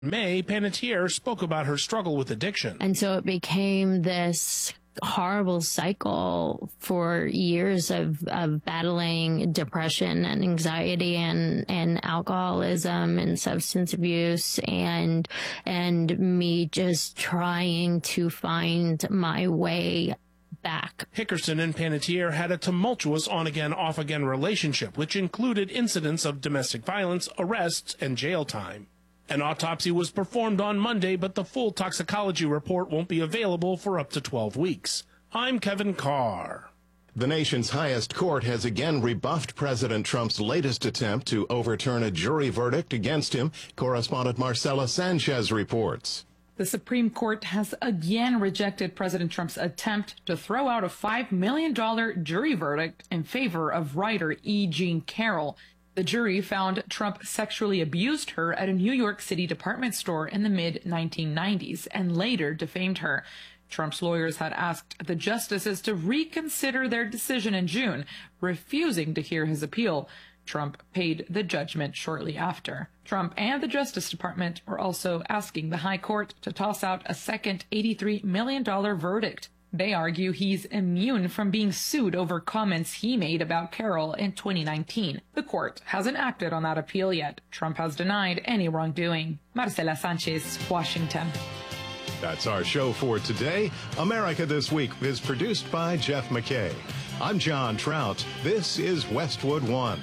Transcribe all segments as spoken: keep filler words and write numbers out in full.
May Panettiere spoke about her struggle with addiction. And so it became this horrible cycle for years of, of battling depression and anxiety and, and alcoholism and substance abuse and, and me just trying to find my way back. Hickerson and Panettiere had a tumultuous on-again, off-again relationship, which included incidents of domestic violence, arrests, and jail time. An autopsy was performed on Monday, but the full toxicology report won't be available for up to twelve weeks. I'm Kevin Carr. The nation's highest court has again rebuffed President Trump's latest attempt to overturn a jury verdict against him. Correspondent Marcela Sanchez reports. The Supreme Court has again rejected President Trump's attempt to throw out a five million dollars jury verdict in favor of writer E. Jean Carroll. The jury found Trump sexually abused her at a New York City department store in the mid nineteen nineties and later defamed her. Trump's lawyers had asked the justices to reconsider their decision in June, refusing to hear his appeal. Trump paid the judgment shortly after. Trump and the Justice Department were also asking the High Court to toss out a second eighty-three million dollars verdict. They argue he's immune from being sued over comments he made about Carroll in twenty nineteen. The court hasn't acted on that appeal yet. Trump has denied any wrongdoing. Marcela Sanchez, Washington. That's our show for today. America This Week is produced by Jeff McKay. I'm John Trout. This is Westwood One.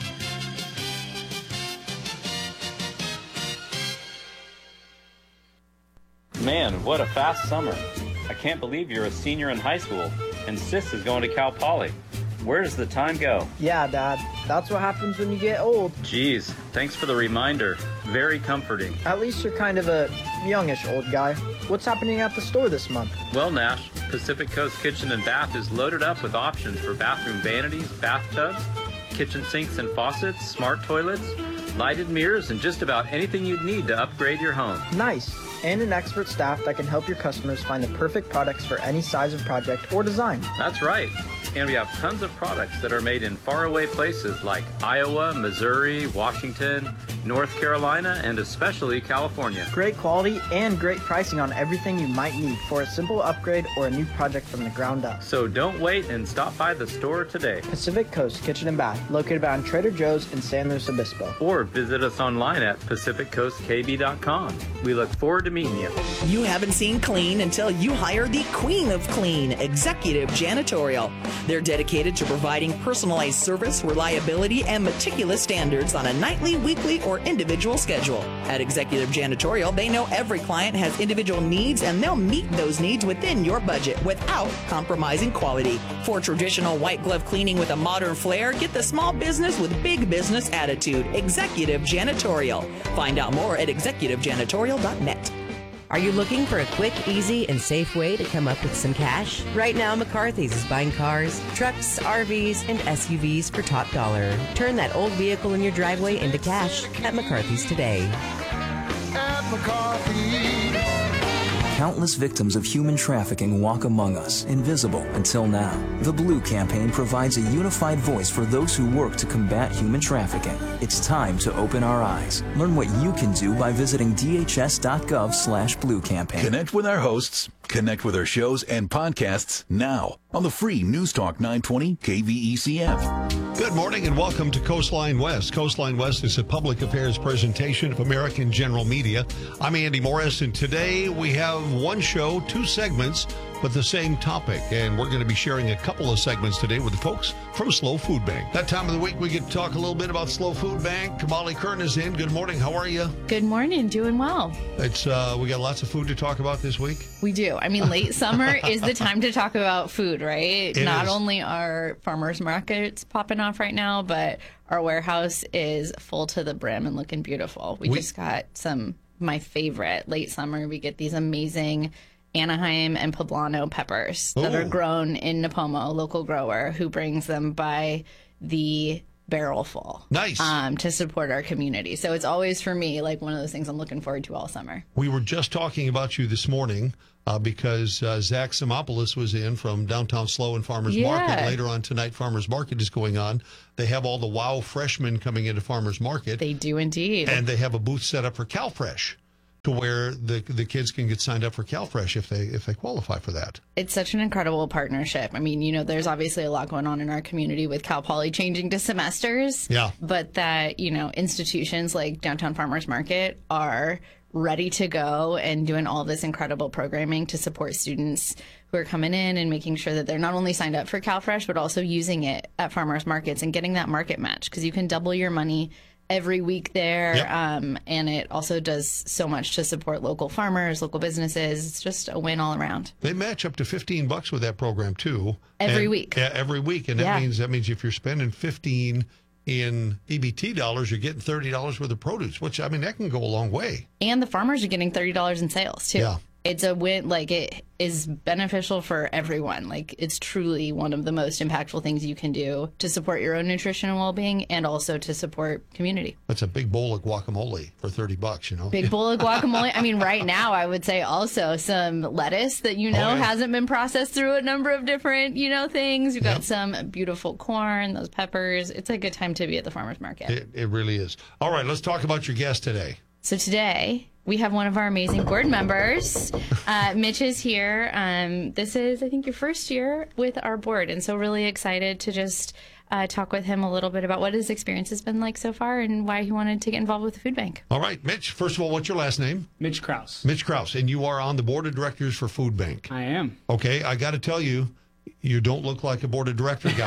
Man, what a fast summer. I can't believe you're a senior in high school, and Sis is going to Cal Poly. Where does the time go? Yeah, Dad. That's what happens when you get old. Geez, thanks for the reminder. Very comforting. At least you're kind of a youngish old guy. What's happening at the store this month? Well, Nash, Pacific Coast Kitchen and Bath is loaded up with options for bathroom vanities, bathtubs, kitchen sinks and faucets, smart toilets, lighted mirrors, and just about anything you'd need to upgrade your home. Nice. And an expert staff that can help your customers find the perfect products for any size of project or design. That's right. And we have tons of products that are made in faraway places like Iowa, Missouri, Washington, North Carolina, and especially California. Great quality and great pricing on everything you might need for a simple upgrade or a new project from the ground up. So don't wait and stop by the store today. Pacific Coast Kitchen and Bath, located behind Trader Joe's in San Luis Obispo. Or visit us online at pacific coast k b dot com. We look forward to meeting you. You haven't seen clean until you hire the Queen of Clean, Executive Janitorial. They're dedicated to providing personalized service, reliability, and meticulous standards on a nightly, weekly, or individual schedule. At Executive Janitorial, they know every client has individual needs, and they'll meet those needs within your budget without compromising quality. For traditional white glove cleaning with a modern flair, get the small business with big business attitude. Executive Janitorial. Find out more at executive janitorial dot net. Are you looking for a quick, easy, and safe way to come up with some cash? Right now, McCarthy's is buying cars, trucks, R Vs, and S U Vs for top dollar. Turn that old vehicle in your driveway into cash at McCarthy's today. At McCarthy's. Countless victims of human trafficking walk among us, invisible until now. The Blue Campaign provides a unified voice for those who work to combat human trafficking. It's time to open our eyes. Learn what you can do by visiting d h s dot gov slash blue campaign. Connect with our hosts, connect with our shows and podcasts now on the free News Talk nine twenty K V E C F. Good morning and welcome to Coastline West. Coastline West is a public affairs presentation of American General Media. I'm Andy Morris, and today we have one show, two segments, but the same topic. And we're going to be sharing a couple of segments today with the folks from Slow Food Bank. That time of the week, we get to talk a little bit about Slow Food Bank. Kamali Kern is in. Good morning. How are you? Good morning. Doing well. It's uh, we got lots of food to talk about this week. We do. I mean, late summer is the time to talk about food, right? It Not is. only are farmers markets popping off right now, but our warehouse is full to the brim and looking beautiful. We, We- just got some, my favorite, late summer. We get these amazing Anaheim and Poblano peppers that are Ooh. grown in Napomo, a local grower who brings them by the barrel full. Nice. Um, to support our community. So it's always, for me, like one of those things I'm looking forward to all summer. We were just talking about you this morning uh, because uh, Zach Simopoulos was in from downtown Slow and Farmers Yeah. Market. Later on tonight, Farmers Market is going on. They have all the WOW freshmen coming into Farmers Market. They do indeed. And they have a booth set up for CalFresh. to where the the kids can get signed up for CalFresh if they if they qualify for that. It's such an incredible partnership. I mean, you know, there's obviously a lot going on in our community with Cal Poly changing to semesters. Yeah. But that, you know, institutions like Downtown Farmers Market are ready to go and doing all this incredible programming to support students who are coming in and making sure that they're not only signed up for CalFresh, but also using it at farmers markets and getting that market match, because you can double your money every week there. Yep. Um, and it also does so much to support local farmers, local businesses. It's just a win all around. They match up to fifteen bucks with that program too. Every And- week. Yeah, every week. And that Yeah. means that means if you're spending fifteen in E B T dollars, you're getting thirty dollars worth of produce, which, I mean, that can go a long way. And the farmers are getting thirty dollars in sales too. Yeah. It's a win. Like, it is beneficial for everyone. Like, it's truly one of the most impactful things you can do to support your own nutrition and well-being, and also to support community. That's a big bowl of guacamole for thirty bucks, you know? Big bowl of guacamole. I mean, right now, I would say also some lettuce that, you know, Oh, yeah. hasn't been processed through a number of different, you know, things. We've got Yep. some beautiful corn, those peppers. It's a good time to be at the farmer's market. It, it really is. All right, let's talk about your guest today. So today we have one of our amazing board members. Uh, Mitch is here. Um, this is, I think, your first year with our board, and so really excited to just uh, talk with him a little bit about what his experience has been like so far and why he wanted to get involved with the food bank. All right, Mitch, first of all, what's your last name? Mitch Krause. Mitch Krause, and you are on the board of directors for Food Bank. I am. Okay, I got to tell you, you don't look like a board of director guy.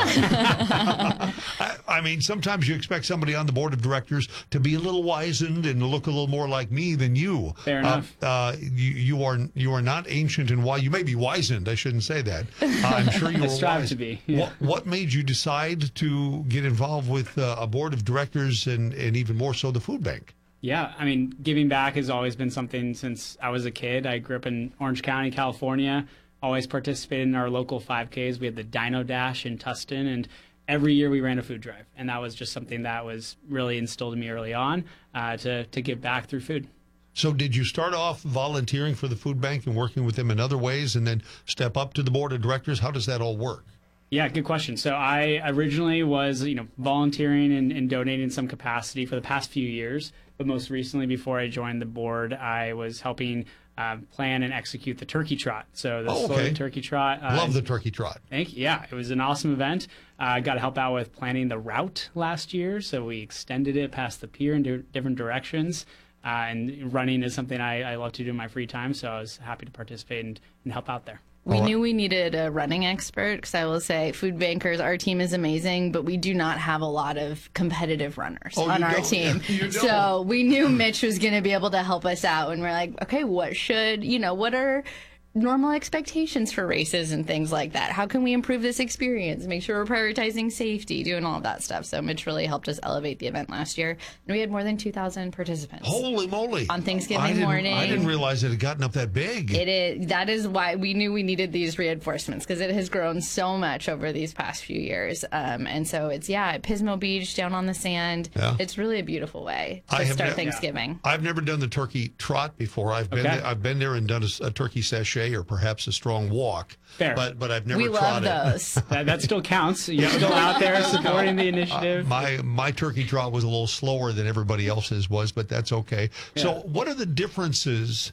I, I mean, sometimes you expect somebody on the board of directors to be a little wizened and look a little more like me than you. Fair enough. Uh, uh, you, you are you are not ancient and wise. You may be wizened. I shouldn't say that. Uh, I'm sure you I are strive wise. to be, yeah. What, what made you decide to get involved with uh, a board of directors and, and even more so the food bank? Yeah, I mean, giving back has always been something since I was a kid. I grew up in Orange County, California. Always participated in our local five Ks. We had the Dino Dash in Tustin, and every year we ran a food drive. And that was just something that was really instilled in me early on uh, to, to give back through food. So did you start off volunteering for the food bank and working with them in other ways and then step up to the board of directors? How does that all work? Yeah, good question. So I originally was, you know, volunteering and, and donating in some capacity for the past few years. But most recently, before I joined the board, I was helping uh, plan and execute the Turkey Trot. So the Oh, Slow okay. Turkey Trot. Uh, Love the turkey trot. Thank you. Yeah, it was an awesome event. I uh, got to help out with planning the route last year, so we extended it past the pier in di- different directions. Uh, and running is something I, I love to do in my free time, so I was happy to participate and, and help out there. We knew we needed a running expert, because I will say, food bankers, our team is amazing, but we do not have a lot of competitive runners Oh, on you our don't. team. You don't. So we knew Mitch was going to be able to help us out, and we're like, okay, what should, you know, what are normal expectations for races and things like that? How can we improve this experience? Make sure we're prioritizing safety, doing all of that stuff. So Mitch really helped us elevate the event last year, and we had more than two thousand participants. Holy moly. On Thanksgiving I didn't, morning. I didn't realize it had gotten up that big. It is. That is why we knew we needed these reinforcements, because it has grown so much over these past few years. Um, and so it's, yeah, at Pismo Beach, down on the sand. Yeah. It's really a beautiful way to I have start nev- Thanksgiving. I've never done the turkey trot before. I've been Okay. there, I've been there and done a, a turkey sachet or perhaps a strong walk. Fair. But but I've never We love trotted. those. That, that still counts. You're still out there supporting the initiative. Uh, my my turkey trot was a little slower than everybody else's was, but that's okay. So Yeah. what are the differences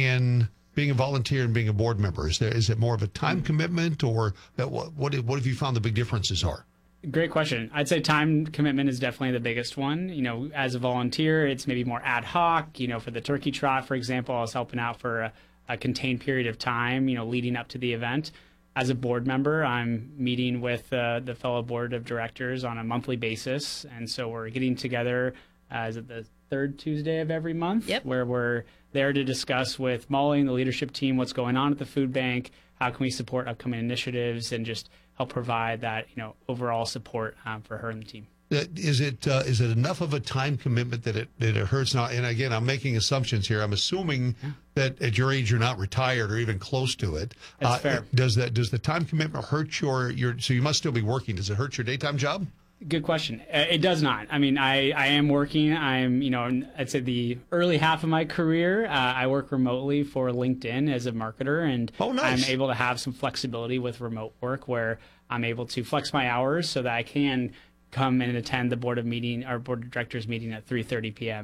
in being a volunteer and being a board member? Is there is it more of a time commitment, or that, what what what have you found the big differences are? Great question. I'd say time commitment is definitely the biggest one. You know, as a volunteer, it's maybe more ad hoc. You know, for the turkey trot, for example, I was helping out for a, a contained period of time, you know, leading up to the event. As a board member, I'm meeting with uh, the fellow board of directors on a monthly basis. And so we're getting together, uh, is it the third Tuesday of every month? Yep. Where we're there to discuss with Molly and the leadership team what's going on at the food bank, how can we support upcoming initiatives, and just help provide that, you know, overall support um, for her and the team. Uh, Is it uh, is it enough of a time commitment that it that it hurts now? And again, I'm making assumptions here. I'm assuming that at your age you're not retired or even close to it. That's fair. Does that does the time commitment hurt your your? So you must still be working. Does it hurt your daytime job? Good question. Uh, It does not. I mean, I, I am working. I'm, you know, in- I'd say the early half of my career, uh, I work remotely for LinkedIn as a marketer, and Oh, nice. I'm able to have some flexibility with remote work where I'm able to flex my hours so that I can come and attend the board of meeting, our board of directors meeting at three thirty p.m.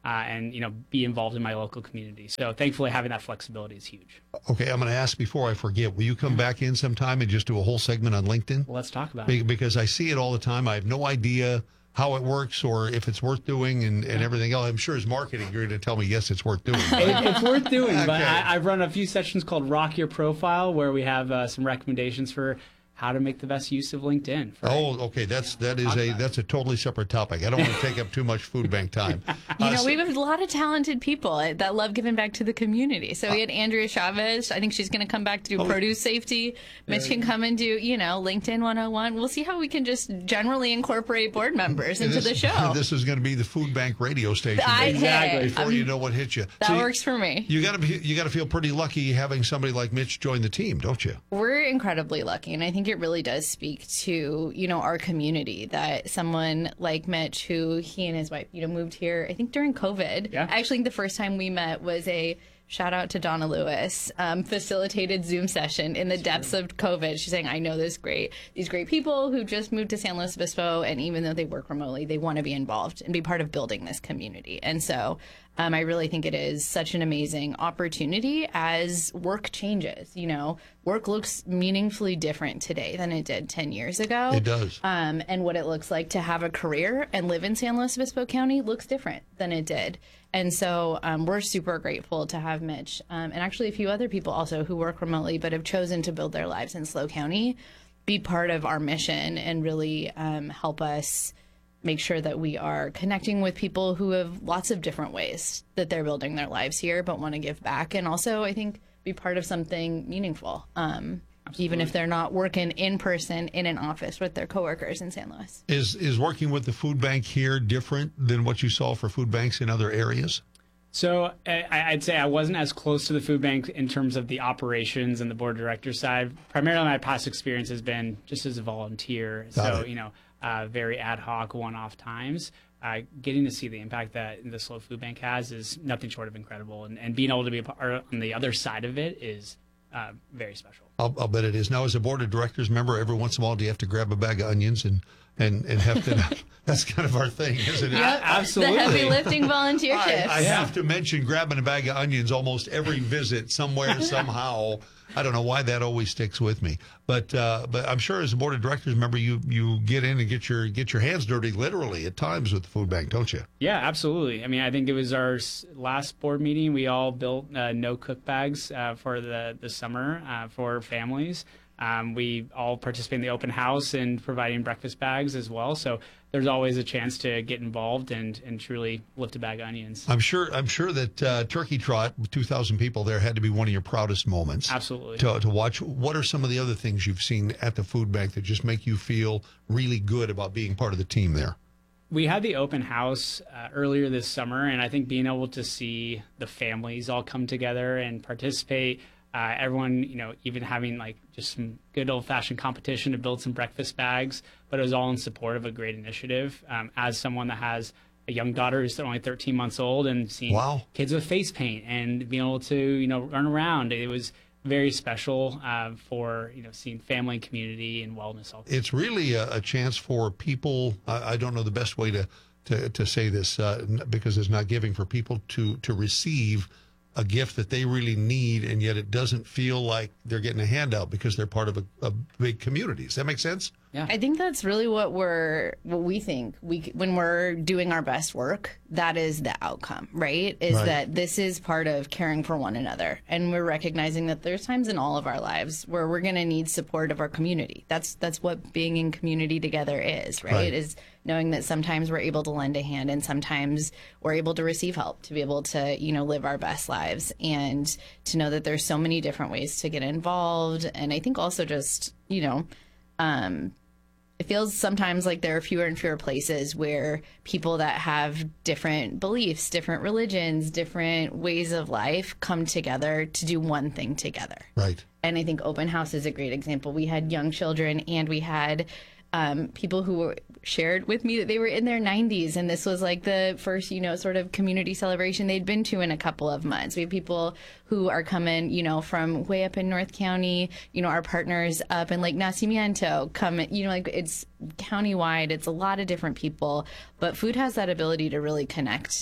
uh, and, you know, be involved in my local community. So thankfully having that flexibility is huge. Okay, I'm going to ask before I forget, will you come back in sometime and just do a whole segment on LinkedIn? Well, let's talk about Be- it. Because I see it all the time. I have no idea how it works or if it's worth doing and, and everything else. I'm sure as marketing, you're going to tell me, yes, it's worth doing. It, it's worth doing, but Okay. I, I've run a few sessions called Rock Your Profile where we have uh, some recommendations for how to make the best use of LinkedIn. For, Oh, okay. That's that is a that's a totally separate topic. I don't want to take up too much food bank time. You Uh, know, so- we have a lot of talented people that love giving back to the community. So we had Andrea Chavez. I think she's going to come back to do Oh. produce safety. Mitch Yeah. can come and do, you know, LinkedIn one oh one. We'll see how we can just generally incorporate board members into this, the show. This is going to be the food bank radio station. I- Exactly. hey, Before I'm- you know what hit you. That So you- works for me. You got to be you got to feel pretty lucky having somebody like Mitch join the team, don't you? We're incredibly lucky, and I think it really does speak to, you know, our community that someone like Mitch, who he and his wife, you know, moved here, I think during COVID. Yeah. I actually think the first time we met was a shout out to Donna Lewis, um, facilitated Zoom session in the depths of COVID. She's saying, I know this great, these great people who just moved to San Luis Obispo, and even though they work remotely, they want to be involved and be part of building this community. And so um, I really think it is such an amazing opportunity as work changes. You know, work looks meaningfully different today than it did ten years ago. It does. Um, and what it looks like to have a career and live in San Luis Obispo County looks different than it did. And so um, we're super grateful to have Mitch um, and actually a few other people also who work remotely but have chosen to build their lives in SLO County be part of our mission and really um, help us make sure that we are connecting with people who have lots of different ways that they're building their lives here but want to give back, and also I think be part of something meaningful, um, even if they're not working in person in an office with their coworkers in San Luis. Is is working with the food bank here different than what you saw for food banks in other areas? So I, I'd say I wasn't as close to the food bank in terms of the operations and the board of directors side. Primarily, my past experience has been just as a volunteer. Got so, it. you know, uh, very ad hoc, one-off times. Uh, getting to see the impact that the SLO Food Bank has is nothing short of incredible. And, and being able to be a part on the other side of it is uh, very special. I'll, I'll bet it is. Now, as a board of directors member, every once in a while, do you have to grab a bag of onions and and and have to? That's kind of our thing, isn't it? Yep, absolutely. The heavy lifting volunteer shifts. I, I have to mention grabbing a bag of onions almost every visit, somewhere, somehow. I don't know why that always sticks with me, but uh, but I'm sure as a board of directors member, you you get in and get your get your hands dirty, literally at times with the food bank, don't you? Yeah, absolutely. I mean, I think it was our s- last board meeting. We all built uh, no cook bags uh, for the, the summer uh, for families. Um, we all participate in the open house and providing breakfast bags as well. So there's always a chance to get involved and, and truly lift a bag of onions. I'm sure. I'm sure that uh, Turkey Trot, with two thousand people there, had to be one of your proudest moments. Absolutely. To, to watch. What are some of the other things you've seen at the food bank that just make you feel really good about being part of the team there? We had the open house uh, earlier this summer, and I think being able to see the families all come together and participate, uh, everyone, you know, even having like just some good old-fashioned competition to build some breakfast bags, but it was all in support of a great initiative. Um, as someone that has a young daughter who's only thirteen months old and seeing Wow. kids with face paint and being able to, you know, run around, it was very special uh, for, you know, seeing family and community and wellness all. It's really a, a chance for people. I, I don't know the best way to to, to say this uh, n- because it's not giving, for people to to receive a gift that they really need, and yet it doesn't feel like they're getting a handout because they're part of a, a big community. Does that make sense? Yeah. I think that's really what we're what we think we when we're doing our best work, that is the outcome, right? Is Right. that this is part of caring for one another, and we're recognizing that there's times in all of our lives where we're going to need support of our community. That's that's what being in community together is, right? Right. Is knowing that sometimes we're able to lend a hand and sometimes we're able to receive help to be able to, you know, live our best lives, and to know that there's so many different ways to get involved. And I think also just, you know, um, it feels sometimes like there are fewer and fewer places where people that have different beliefs, different religions, different ways of life come together to do one thing together. Right. And I think Open House is a great example. We had young children and we had um, people who were, shared with me that they were in their nineties, and this was like the first, you know, sort of community celebration they'd been to in a couple of months. We have people who are coming, you know, from way up in North County, you know, our partners up in Lake Nacimiento come, you know, like it's countywide, it's a lot of different people, but food has that ability to really connect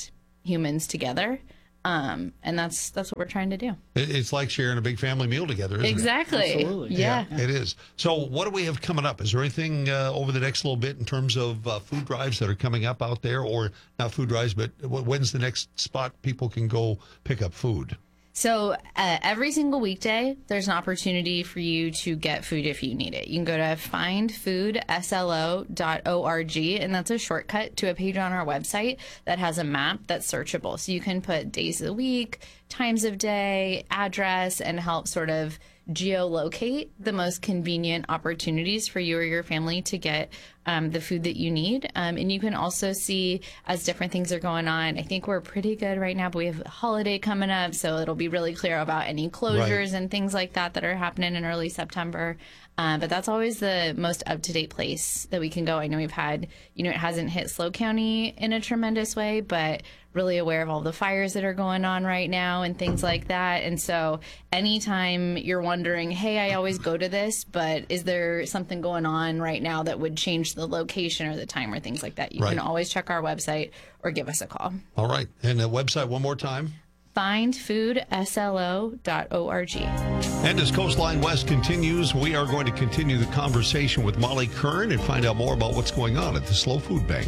humans together. Um, and that's that's what we're trying to do. It's like sharing a big family meal together, isn't exactly. it? Exactly. Yeah. yeah. It is. So what do we have coming up? Is there anything uh, over the next little bit in terms of uh, food drives that are coming up out there? Or not food drives, but when's the next spot people can go pick up food? So uh, every single weekday, there's an opportunity for you to get food if you need it. You can go to find food s l o dot org, and that's a shortcut to a page on our website that has a map that's searchable. So you can put days of the week, times of day, address, and help sort of geolocate the most convenient opportunities for you or your family to get um, the food that you need. Um, and you can also see as different things are going on. I think we're pretty good right now, but we have a holiday coming up, so it'll be really clear about any closures right. and things like that that are happening in early September. Um, but that's always the most up-to-date place that we can go. I know we've had, you know, it hasn't hit SLO County in a tremendous way, but really aware of all the fires that are going on right now and things like that. And so anytime you're wondering, hey, I always go to this, but is there something going on right now that would change the location or the time or things like that, you right. can always check our website or give us a call. All right. And the website one more time? find food s l o dot org. And as Coastline West continues, we are going to continue the conversation with Molly Kern and find out more about what's going on at the SLO Food Bank.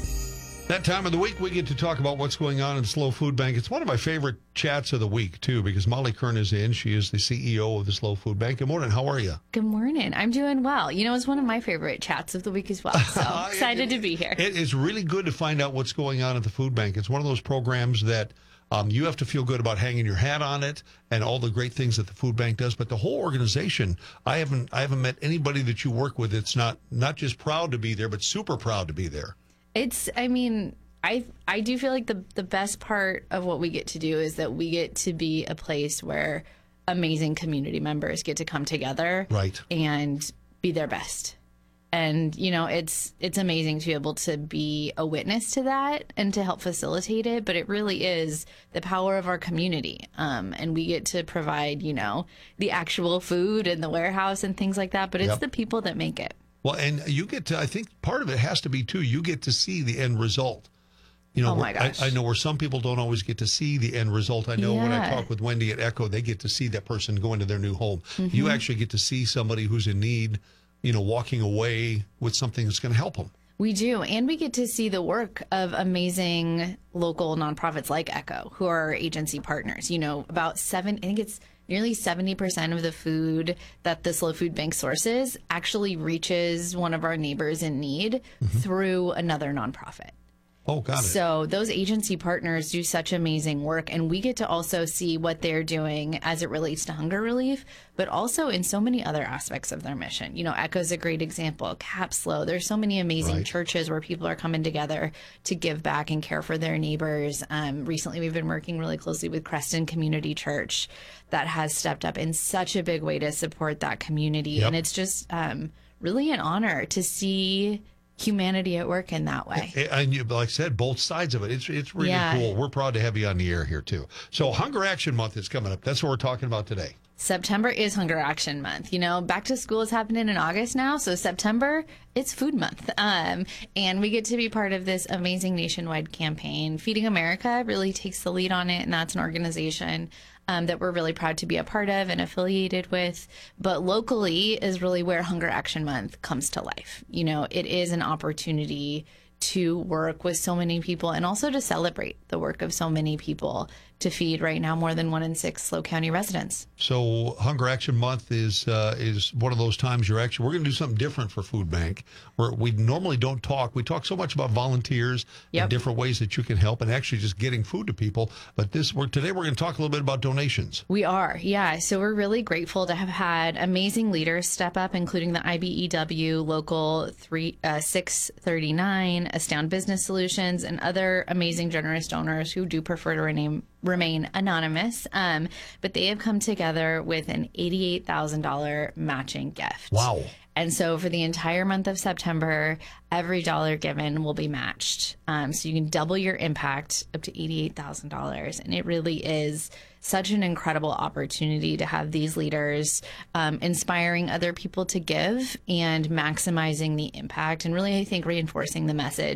That time of the week, we get to talk about what's going on in the SLO Food Bank. It's one of my favorite chats of the week, too, because Molly Kern is in. She is the C E O of the SLO Food Bank. Good morning. How are you? Good morning. I'm doing well. You know, it's one of my favorite chats of the week as well. So excited it, to be here. It is really good to find out what's going on at the food bank. It's one of those programs that Um, you have to feel good about hanging your hat on it and all the great things that the food bank does. But the whole organization, I haven't I haven't met anybody that you work with that's not not just proud to be there, but super proud to be there. It's, I mean, I I do feel like the the best part of what we get to do is that we get to be a place where amazing community members get to come together, right, and be their best. And, you know, it's it's amazing to be able to be a witness to that and to help facilitate it. But it really is the power of our community. Um, and we get to provide, you know, the actual food in the warehouse and things like that. But it's yep. the people that make it. Well, and you get to, I think part of it has to be, too, you get to see the end result. You know, oh my gosh. I, I know where some people don't always get to see the end result. I know yeah. when I talk with Wendy at Echo, they get to see that person go into their new home. Mm-hmm. You actually get to see somebody who's in need, you know, walking away with something that's going to help them. We do. And we get to see the work of amazing local nonprofits like Echo, who are our agency partners. You know, about seven, I think it's nearly seventy percent of the food that the SLO Food Bank sources actually reaches one of our neighbors in need mm-hmm. through another nonprofit. Oh, got it. So those agency partners do such amazing work, and we get to also see what they're doing as it relates to hunger relief, but also in so many other aspects of their mission. You know, Echo's a great example. CAPSLO, there's so many amazing right. churches where people are coming together to give back and care for their neighbors. Um, recently, we've been working really closely with Creston Community Church that has stepped up in such a big way to support that community. Yep. And it's just um, really an honor to see humanity at work in that way. And you, like I said, both sides of it. It's it's really yeah. cool. We're proud to have you on the air here, too. So Hunger Action Month is coming up. That's what we're talking about today. September is Hunger Action Month. You know, back to school is happening in August now. So September, it's Food Month. Um, and we get to be part of this amazing nationwide campaign. Feeding America really takes the lead on it. And that's an organization Um, that we're really proud to be a part of and affiliated with. But locally is really where Hunger Action Month comes to life. You know, it is an opportunity to work with so many people and also to celebrate the work of so many people to feed right now more than one in six SLO County residents. So Hunger Action Month is uh, is one of those times you're actually, we're going to do something different for Food Bank, where we normally don't talk. We talk so much about volunteers yep. and different ways that you can help and actually just getting food to people. But this we're, today we're going to talk a little bit about donations. We are, yeah. So we're really grateful to have had amazing leaders step up, including the I B E W Local three, uh, six thirty-nine, Astound Business Solutions, and other amazing generous donors who do prefer to rename remain anonymous, um, but they have come together with an eighty-eight thousand dollars matching gift. Wow. And so for the entire month of September, every dollar given will be matched. Um, so you can double your impact up to eighty-eight thousand dollars. And it really is such an incredible opportunity to have these leaders um, inspiring other people to give and maximizing the impact and really, I think, reinforcing the message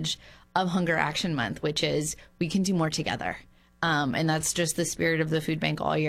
of Hunger Action Month, which is we can do more together. Um, and that's just the spirit of the food bank all year